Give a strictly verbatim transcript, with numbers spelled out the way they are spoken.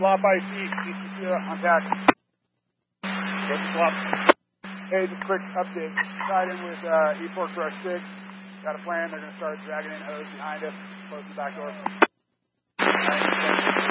Flop I C, E C C on tack. Go to flop. Hey, just a quick update. Tied in with uh, E four Crush six. Got a plan. They're going to start dragging in hose behind us, close the back door.